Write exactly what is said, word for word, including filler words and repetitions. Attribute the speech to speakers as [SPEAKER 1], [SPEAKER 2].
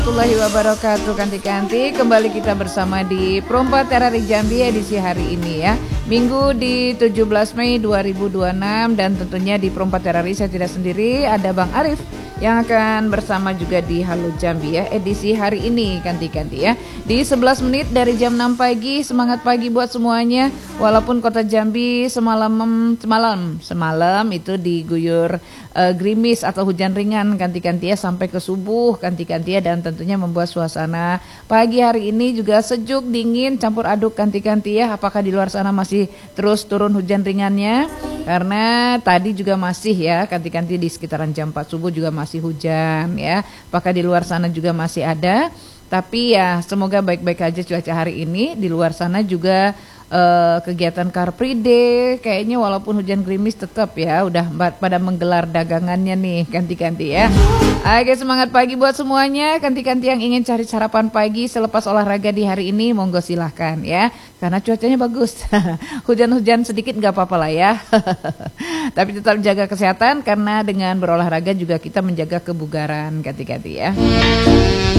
[SPEAKER 1] Warahmatullahi wabarakatuh. Kanti-kanti kembali kita bersama di Perompak Terari Jambi edisi hari ini ya, Minggu di tujuh belas Mei dua ribu dua puluh enam. Dan tentunya di Perompak Terari saya tidak sendiri, ada Bang Arif yang akan bersama juga di Halo Jambi ya, edisi hari ini kanti-kanti ya, di sebelas menit dari jam enam pagi. Semangat pagi buat semuanya. Walaupun kota Jambi semalam semalam semalam itu diguyur uh, gerimis atau hujan ringan kanti-kanti ya, sampai ke subuh kanti-kanti ya, dan tentunya membuat suasana pagi hari ini juga sejuk, dingin, campur aduk kanti-kanti ya. Apakah di luar sana masih terus turun hujan ringannya? Karena tadi juga masih ya kanti-kanti di sekitaran jam empat subuh juga masih hujan ya. Apakah di luar sana juga masih ada? Tapi ya semoga baik-baik aja cuaca hari ini. Di luar sana juga Uh, kegiatan Car Free Day kayaknya walaupun hujan gerimis tetap ya udah pada menggelar dagangannya nih kanti-kanti ya. Oke, semangat pagi buat semuanya. Kanti-kanti yang ingin cari sarapan pagi selepas olahraga di hari ini, monggo silahkan ya, karena cuacanya bagus. Hujan-hujan sedikit nggak apa-apa lah ya. Tapi tetap jaga kesehatan, karena dengan berolahraga juga kita menjaga kebugaran kanti-kanti ya.